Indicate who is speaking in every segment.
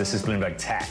Speaker 1: This is Bloomberg Tech.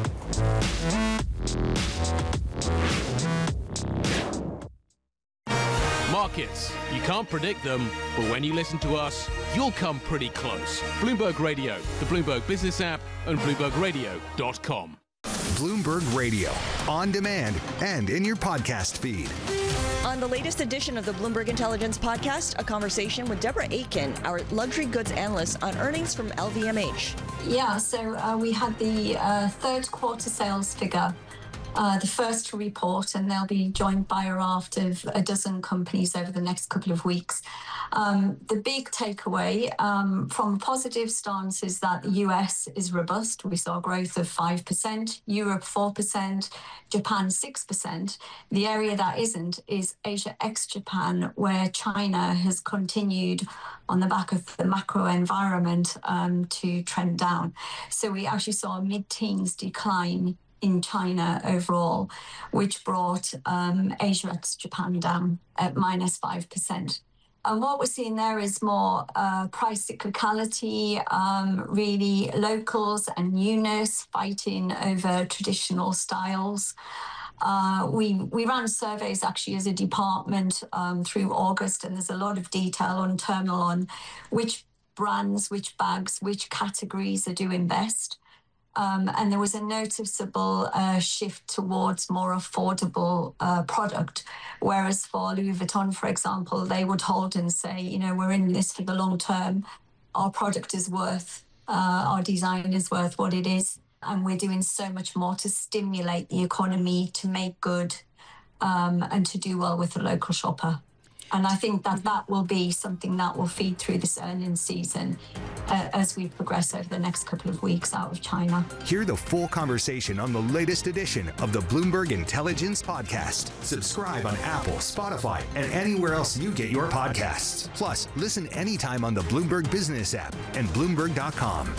Speaker 2: Markets. You can't predict them, but when you listen to us, you'll come pretty close. Bloomberg Radio, the Bloomberg Business app, and BloombergRadio.com.
Speaker 3: Bloomberg Radio, on demand and in your podcast feed.
Speaker 4: On the latest edition of the Bloomberg Intelligence Podcast, a conversation with Deborah Aitken, our luxury goods analyst, on earnings from LVMH.
Speaker 5: Yeah, so we had the third quarter sales figure, the first to report, and they'll be joined by a raft of a dozen companies over the next couple of weeks. The big takeaway from a positive stance is that the US is robust. We saw growth of 5%, Europe 4%, Japan 6%. The area that isn't is Asia ex-Japan, where China has continued on the back of the macro environment to trend down. So we actually saw a mid-teens decline in China overall, which brought Asia ex-Japan down at minus 5%. And what we're seeing there is more price cyclicality, really locals and newness fighting over traditional styles. We ran surveys actually as a department through August, and there's a lot of detail on Terminal on which brands, which bags, which categories are doing best. And there was a noticeable shift towards more affordable product, whereas for Louis Vuitton, for example, they would hold and say, you know, we're in this for the long term. Our product is worth, our design is worth what it is. And we're doing so much more to stimulate the economy, to make good, and to do well with the local shopper. And I think that that will be something that will feed through this earnings season as we progress over the next couple of weeks out of China.
Speaker 3: Hear the full conversation on the latest edition of the Bloomberg Intelligence Podcast. Subscribe on Apple, Spotify, and anywhere else you get your podcasts. Plus, listen anytime on the Bloomberg Business app and Bloomberg.com.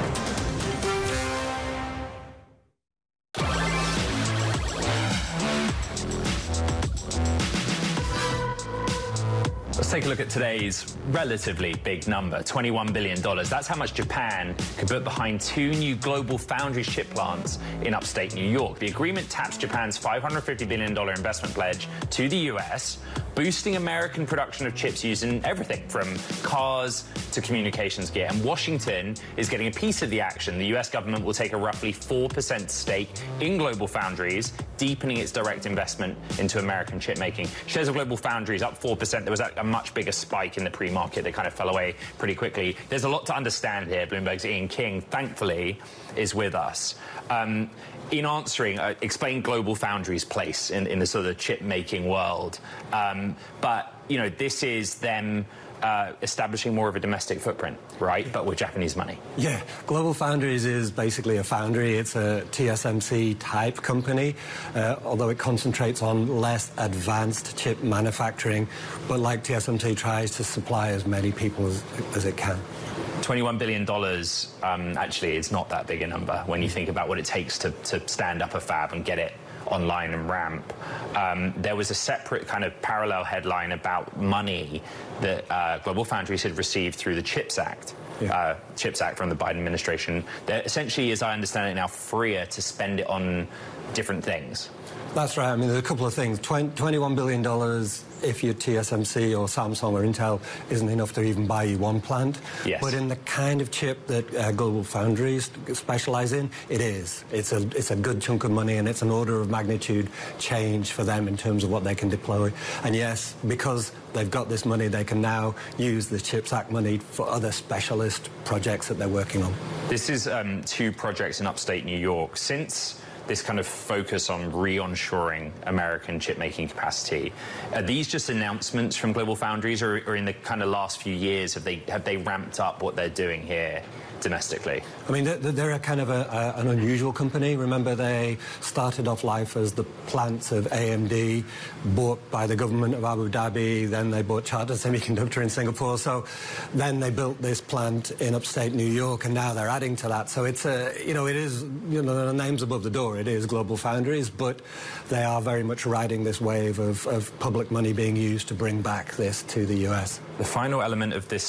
Speaker 1: Let's take a look at today's relatively big number, $21 billion. That's how much Japan could put behind two new global foundry chip plants in upstate New York. The agreement taps Japan's $550 billion investment pledge to the US, boosting American production of chips used in everything from cars to communications gear. And Washington is getting a piece of the action. The US government will take a roughly 4% stake in Global Foundries, deepening its direct investment into American chip making. Shares of Global Foundries up 4%. There was a much bigger spike in the pre-market that kind of fell away pretty quickly. There's a lot to understand here. Bloomberg's Ian King, thankfully, is with us. In answering, explain Global Foundries' place in the sort of chip-making world. But, you know, this is them establishing more of a domestic footprint, right? But with Japanese money.
Speaker 6: Yeah, Global Foundries is basically a foundry. It's a TSMC-type company, although it concentrates on less advanced chip manufacturing. But like TSMC tries to supply as many people as it can.
Speaker 1: $21 billion, actually, is not that big a number when you think about what it takes to stand up a fab and get it online and ramp. There was a separate kind of parallel headline about money that Global Foundries had received through the CHIPS Act. Yeah. CHIPS Act from the Biden administration. They're essentially, as I understand it now, freer to spend it on different things.
Speaker 6: That's right. I mean, there's a couple of things. $21 billion, if you're TSMC or Samsung or Intel, isn't enough to even buy you one plant.
Speaker 1: Yes.
Speaker 6: But in the kind of chip that Global Foundries specialize in, it is. It's a good chunk of money, and it's an order of magnitude change for them in terms of what they can deploy. And yes, because they've got this money, they can now use the CHIPS Act money for other specialist projects that they're working on.
Speaker 1: This is two projects in upstate New York. Since this kind of focus on re-onshoring American chip-making capacity, are these just announcements from Global Foundries, or in the kind of last few years, have they ramped up what they're doing here domestically?
Speaker 6: I mean, they're a kind of an unusual company. Remember, they started off life as the plants of AMD, bought by the government of Abu Dhabi. Then they bought Charter Semiconductor in Singapore. So then they built this plant in upstate New York, and now they're adding to that. So it's the name's above the door. It is Global Foundries, but they are very much riding this wave of public money being used to bring back this to the US.
Speaker 1: The final element of this